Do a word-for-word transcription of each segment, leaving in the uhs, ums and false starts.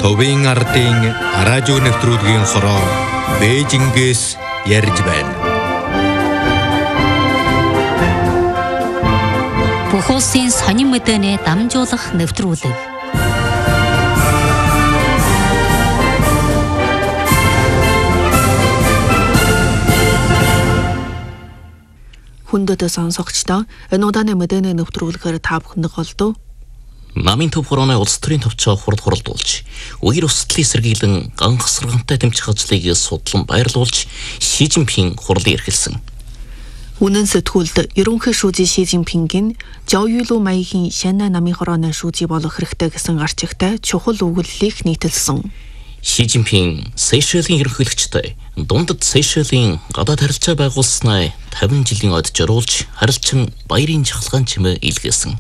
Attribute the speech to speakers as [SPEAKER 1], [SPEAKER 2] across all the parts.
[SPEAKER 1] Төвийн ардын радио нэвтрүүлгийн хороо Бээжингээс ярьж байна.
[SPEAKER 2] Бүх улсын сонин мэдээний дамжуулах нэвтрүүлэг.
[SPEAKER 3] Хүндэт сонсогчдоо энэ удааны мэдээний нэвтрүүлгээр та бүхэнд голдов.
[SPEAKER 4] Намын төв хорооны улс төрийн төвчөө хурд хуралдуулж, үер өсөлтийн сэргийлэн гангасрагтай тэмцэх ажлыг судлан баярлуулж, Ши Жинпин хурлын эрхэлсэн.
[SPEAKER 3] Үнэн сэтгүүлд ерөнхий шүүжийн Ши Жинпингийн Жоюйлу маягийн Шанна намын хорооны шүүжий болох хэрэгтэй гэсэн гарчигтай чухал өгүүллийг нийтэлсэн.
[SPEAKER 4] Ши Жинпин Сейшелийн ерөнхийлөгчтэй дундад Сейшелийн гадаад харилцаа байгуулснаа тавин жилийн ойд зориулж, харилцан баярын жахалгаан чимээ илгээсэн.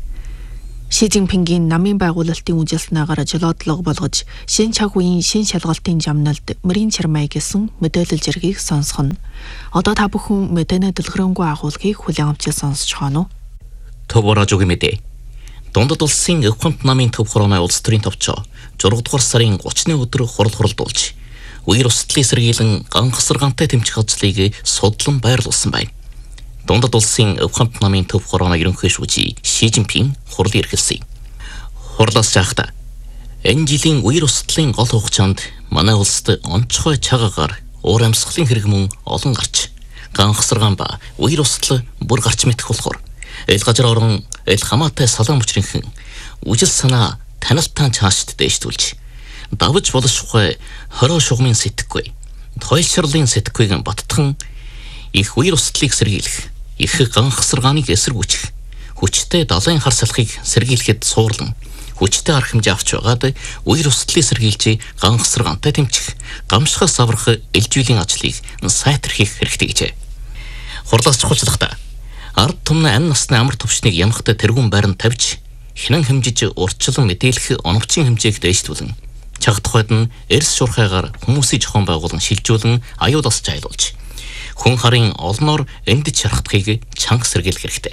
[SPEAKER 3] Ши Жинпингийн намын байгуулалтын үжилснаагаар жолоодлого болгож, шин цаг үеийн шин шалгалтын жамналд мөрийн чармай гэсэн мэдээлэл зэргийг сонсгоно. Одоо та бүхэн мэдээний дэлгэрэнгүй агуулгыг хүлээн авч сонсож байна уу?
[SPEAKER 4] Төв радиогийн мэдээ. Дундад улсын Өвхөнт намын төв хорооны улс төрийн төвчөө зураг дугаар сарын гуравны өдөр хурал хуралдуулж, үер өсөлтийн сэргийлэн гангасрагтай тэмцэх ажлыг судлан баярлуулсан байна. Дундад улсын Өвхөнт намын төв хорооны ерөнхий шүүжий Ши Жинпин хурлын эрхэлсэн. Хурлаас жаахта энэ жилийн үер өсөлтийн гол хугацаанд манай улсад онцгой чагагаар уур амьсгалын хэрэг мөн олон гарч, гангасраган ба үер өсөлт бүр гарч мэдэх болохоор эл газар орон эл хамаатай салаан мөчрийнхэн үжил санаа танилтаан цаашд дээштүүлж, давж болшгүй хороо шугамын сэтгэхгүй, тойлшрлын сэтгэхүйг баттхан их үер өсөлтийг сэргийлэх, их гангасрагааныг эсэргүүцэх, хүчтэй далайн хар салхийг сэргийлэхэд суурлан, хүчтэй арга хэмжээ авч байгаад үер өсөлтийг сэргийлж гангасрагаантай тэмцэх, гамшихаас аврах элжүүлийн ажлыг сайтархих хэрэгтэй гэжээ. Хурлаас чухалчлахдаа ард түмний амь насны амар төвчнийг ямахтай тэргүүн байранд тавьж, хинэн хэмжиж урьдчилан мэдээлэх оновчийн хэмжээг дээшлүүлэн, чаг тухайд нь эрс шуурхайгаар хүмүүсийн зохион байгуулан шилжүүлэн аюулаас жайлуулж, хүн харын олноор эндэж шархтахыг чанга сэргийлэх хэрэгтэй.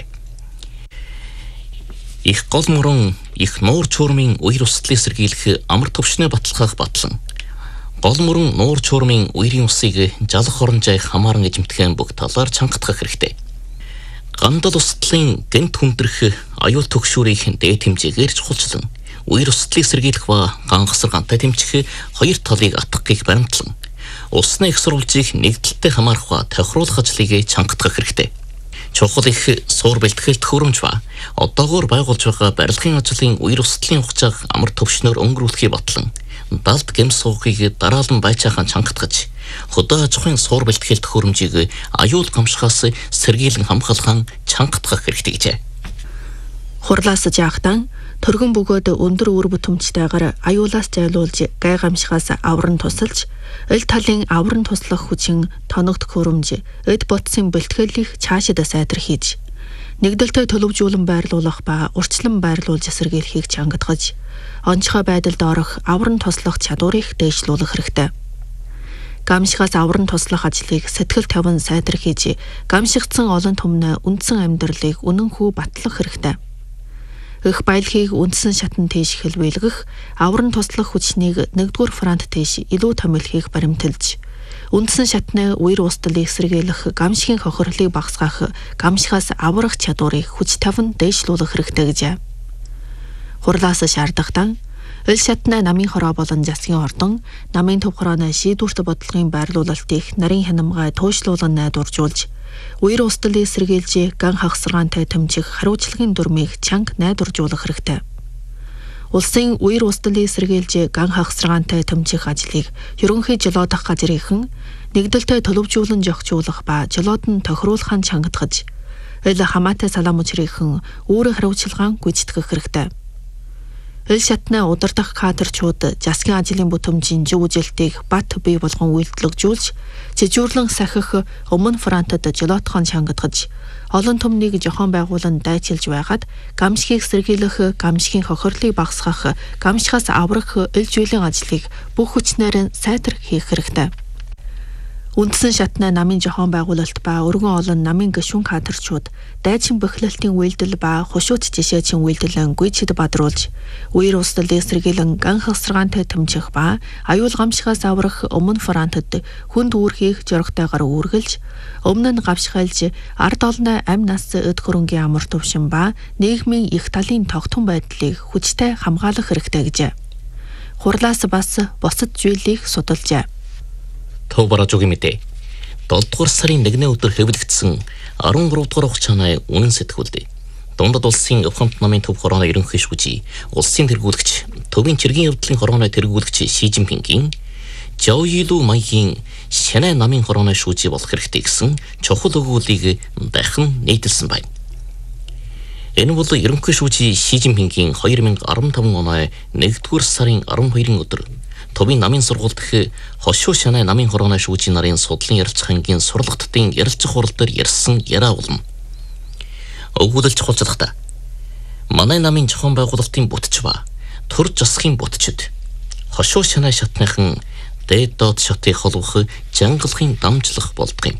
[SPEAKER 4] Их гол мөрөн их нуур чуурмын үер өсөлтийг сэргийлэх амар төвшнөө баталгаах батлан, гол мөрөн нуур чуурмын үерийн усыг жалах оронжай хамааран эзэмтгэн бүх талаар чангатгах хэрэгтэй. Гандал өсөлтийн гэнт хүндрэх аюул төгшүүрийн дээд хэмжээгээр чухалчлан, үер өсөлтийг сэргийлэх ба гангасрагаантай тэмцэх хоёр талыг атгахыг баримтлан, усны их сурвалжийг нэгдэлтэй хамаарах ба тохируулах ажлыг чангатгах хэрэгтэй. Чухал их суур бэлтгэлт хөрөмж ба одоогоор байгуулж байгаа барилгын ажлын үер өсөлтийн хугацааг амар төвшнөөр өнгөрүүлэхийг батлан, далд гэм суугыг дараалан байцаахан чангатгаж, хөдөө аж ахуйн суур бэлтгэлт хөрөмжийг аюул гамшихаас сэргийлэн хамгаалахын чангатгах хэрэгтэй гэжээ.
[SPEAKER 3] Хурлаас жаахтан төргөн бөгөөд өндөр үр бүтэмжтэйгээр аюулаас зайлуулж, гай гамшихаас авран тусалж, эл талын авран туслах хүчин тоногт хөрөмж, эд ботсын бэлтгэлийг цаашид сайтар хийж, нэгдэлтэй төлөвжүүлэн байрлуулах ба урьдчилан байрлуулж сэргийлэхийг чангатгаж, онцгой байдалд орох авран туслах чадварыг дээшлүүлэх хэрэгтэй. Гамшихаас авран туслах ажлыг сэтгэл тавин сайтар хийж, гамшигдсан олон түмний үндсэн амьдралыг үнэнхүү батлах хэрэгтэй. Их баялагийг үндсэн шатнд тийш хэлбэлгэх, авран туслах хүчнийг нэгдүгээр фронт тийш илүү томилхийг баримталж, үндсэн шатны үер устдалыг сэргийлэх, гамшигын хохирлыг багасгах, гамшихаас аврах чадварыг хүч тавин дээшлүүлэх хэрэгтэй гэжээ. Хурлаас шаардахтан эл шатны намын хороо болон засгийн ордон намын төв хорооны шийдвэрт бодлогын байрлуулалтыг нарийн хянамгай туйшлуулан найдваржуулж, үер устдалыг сэргийлж ган хагасрагаантай тэмцэх хариуцлагын дүрмийг чанга найдваржуулах хэрэгтэй. Улсын үер устдалыг сэргийлж ган хагасрагаантай тэмцэх ажлыг ерөнхий жолоодох газрынхан нэгдэлтэй төлөвжүүлэн зохицуулах ба жолоод нь тохируулахын чангатгаж, эл хамаатай салаан мөчрийнхэн үүрэг хариуцлагаан гүйцэтгэх хэрэгтэй. Эл шатны удирдах кадрчууд засгийн ажлын бүтэмжийн зөв үжилтийг бат бий болгон үйлдэлжүүлж, жижүүрлэн сахих өмнө фронтод жолоотхон чангатгаж, олон түмнийг зохион байгуулан дайчилж байгаад гамшигыг сэргийлэх, гамшигын хохирлыг багасгах, гамшихаас аврах эл жүйлийн ажлыг бүх хүчнээр сайтар хийх хэрэгтэй. Үндсэн шатны намын зохион байгуулалт ба өргөн олон намын гишүүн кадрчууд дайчин бохилолтын үйлдэл ба хушууд жишээчин үйлдэлэн гүйцэд бадруулж, үер устдал эсэргээлэн ган хасаргаантай тэмцэх ба аюул гамшигаас аврах өмнө фронтод хүнд үүрхийг зоригтойгоор үргэлж, өмнө нь гавшхайлж ард олны амь нас эд хөрөнгийн амар төвшин ба нийгмийн их талын тогтхон байдлыг хүчтэй хамгаалах хэрэгтэй гэжээ. Хурлаас бас бусад зүйлийг судалжээ.
[SPEAKER 4] Төв баражуугийн мэдээ. долдугаар сарын нэгний өдөр хэвлэгдсэн арван гурав дугаар хугацааны үнэн сэтгүүлд Дундад улсын Ухамт намын төв хорооны ерөнхий шүүжий, улсын тэргүүлэгч, төвийн чиргийн явдлын хорооны тэргүүлэгч Ши Жинпингийн Жаоилу маягийн Шанай намын хорооны шүүжий болох хэрэгтэй гэсэн чухал өгүүлбэрийг дахин нийтэлсэн байна. Энэ бол ерөнхий шүүжий Ши Жинпингийн две тысячи десятый оны нэгдүгээр сарын арван хоёрын өдөр Төвийн намын сургууль дэх Хошуу Шанай намын хорооны шүүжий нарын судлалын ярилцах ангийн сурлагчдын ярилцах хурал дээр ярьсан яриа улам. Өгүүлэлт чухалчлахдаа манай намын зохион байгуулалтын бүтч ба төр засгийн бүтчид Хошуу Шанай шатныхан дээд доод шатыг холбох жангалахын дамжлах болдгоо юм.